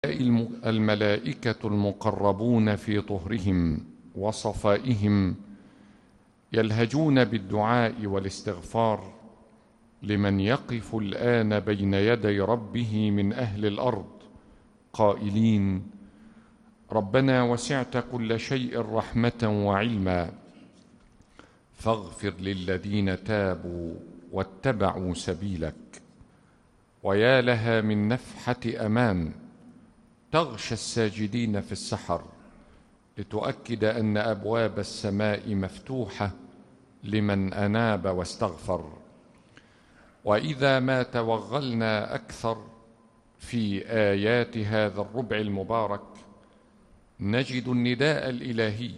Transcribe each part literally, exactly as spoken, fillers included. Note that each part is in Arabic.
الملائكة المقربون في طهرهم وصفائهم يلهجون بالدعاء والاستغفار لمن يقف الآن بين يدي ربه من أهل الأرض قائلين: ربنا وسعت كل شيء رحمة وعلما فاغفر للذين تابوا واتبعوا سبيلك. ويا لها من نفحة أمان تغشى الساجدين في السحر لتؤكد أن أبواب السماء مفتوحة لمن أناب واستغفر. وإذا ما توغلنا أكثر في آيات هذا الربع المبارك نجد النداء الإلهي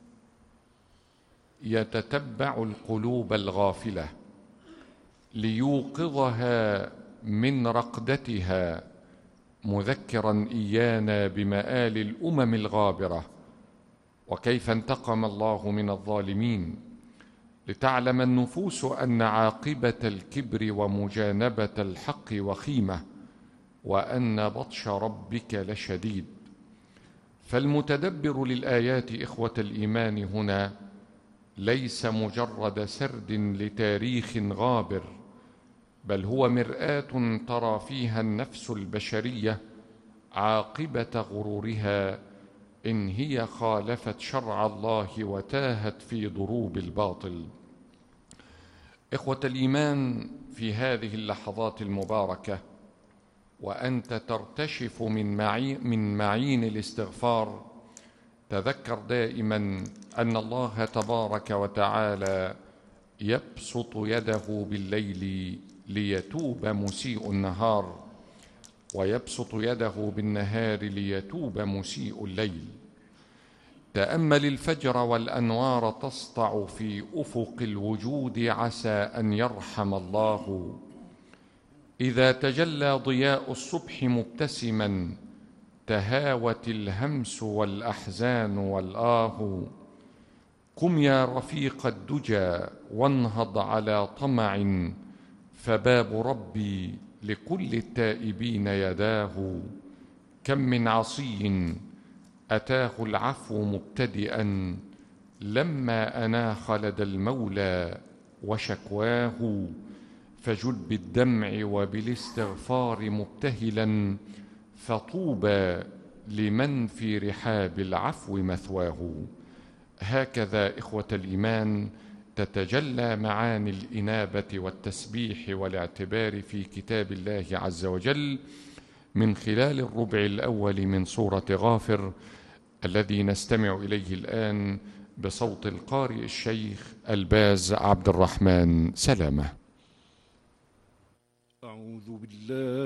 يتتبع القلوب الغافلة ليوقظها من رقدتها، مذكرا إيانا بمآل الأمم الغابرة وكيف انتقم الله من الظالمين، لتعلم النفوس أن عاقبة الكبر ومجانبة الحق وخيمة، وأن بطش ربك لشديد. فالمتدبر للآيات إخوة الإيمان هنا ليس مجرد سرد لتاريخ غابر، بل هو مرآة ترى فيها النفس البشرية عاقبة غرورها إن هي خالفت شرع الله وتاهت في ضروب الباطل. إخوة الإيمان، في هذه اللحظات المباركة وأنت ترتشف من معين, من معين الاستغفار، تذكر دائما أن الله تبارك وتعالى يبسط يده بالليل ليتوب مسيء النهار، ويبسط يده بالنهار ليتوب مسيء الليل. تأمل الفجر والأنوار تسطع في أفق الوجود، عسى أن يرحم الله. إذا تجلى ضياء الصبح مبتسما تهاوت الهمس والأحزان والآه. قم يا رفيق الدجى وانهض على طمع، فباب ربي لكل التائبين يداه. كم من عصي أتاه العفو مبتدئا لما أناخ لدى المولى وشكواه، فجد بالدمع وبالاستغفار مبتهلا، فطوبى لمن في رحاب العفو مثواه. هكذا إخوة الإيمان تتجلى معاني الإنابة والتسبيح والاعتبار في كتاب الله عز وجل من خلال الربع الأول من سورة غافر الذي نستمع إليه الآن بصوت القارئ الشيخ الباز عبد الرحمن سلامة. أعوذ بالله